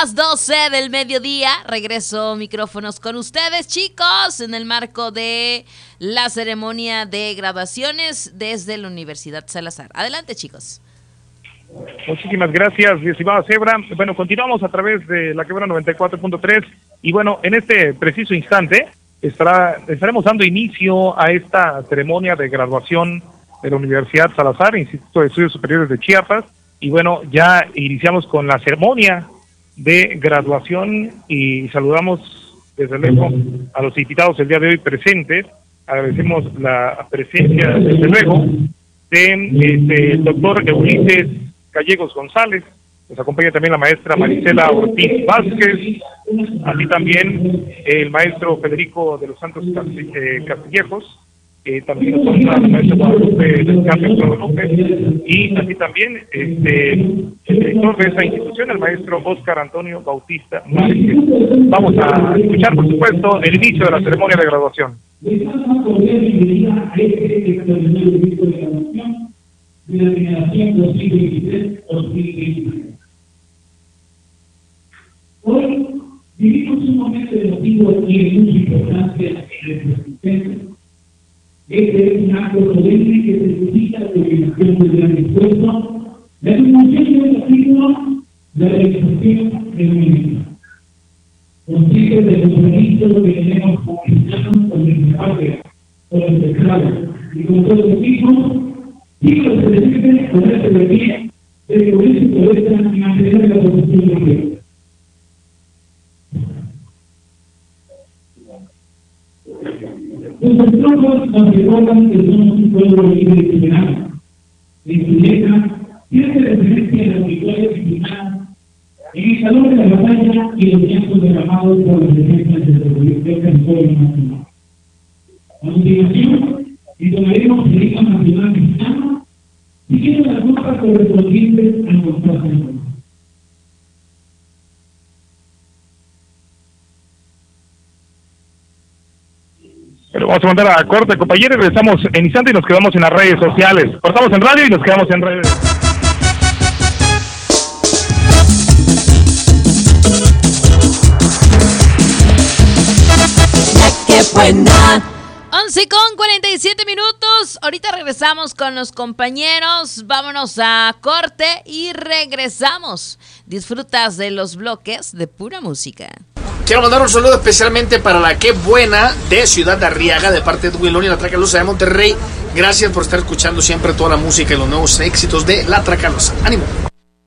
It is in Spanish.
las 12 del mediodía. Regreso micrófonos con ustedes, chicos, en el marco de la ceremonia de graduaciones desde la Universidad Salazar. Adelante, chicos. Muchísimas gracias, mi estimada Zebra. Bueno, continuamos a través de la Quebrada 94.3 y bueno, en este preciso instante estaremos dando inicio a esta ceremonia de graduación de la Universidad Salazar, Instituto de Estudios Superiores de Chiapas, y bueno, ya iniciamos con la ceremonia de graduación y saludamos desde luego a los invitados el día de hoy presentes. Agradecemos la presencia desde luego del doctor Ulises Gallegos González. Nos acompaña también la maestra Marisela Ortiz Vázquez, así también el maestro Federico de los Santos Castillejos, también nos acompaña la maestra Guadalupe del Carmen López, y así también el director de esa institución, el maestro Óscar Antonio Bautista Márquez. Vamos a escuchar, por supuesto, el inicio de la ceremonia de graduación. De la generación 2023-2023. Hoy vivimos un momento emotivo y de mucha importancia en nuestra existencia. Este es un acto solemne que se suscita la obligación del gran esfuerzo, la dimensión del signo de la realización del movimiento. Conscientes del compromiso que tenemos como cristianos con nuestra patria, con los esclavos y con todos los hijos. Y los presidentes ponerse de pie, descubrir su pobreza y mantener la posición de Dios. Los astrólogos nos recuerdan que somos un pueblo libre y soberano. En su letra, tiene referencia a las victorias disciplinadas en el calor de la batalla y los llantos derramados por las defensas de la República del pueblo nacional. A continuación, entonaremos el himno nacional mexicano, siguiendo las notas correspondientes a nuestra gente. Pero vamos a mandar a corte, compañeros, regresamos en instante y nos quedamos en las redes sociales. Cortamos en radio y nos quedamos en redes. ¡Qué buena! 11:47. Ahorita regresamos con los compañeros. Vámonos a corte y regresamos. Disfrutas de los bloques de pura música. Quiero mandar un saludo especialmente para la Qué Buena de Ciudad de Arriaga, de parte de Edwin y la Tracalosa de Monterrey. Gracias por estar escuchando siempre toda la música y los nuevos éxitos de la Tracalosa. ¡Ánimo!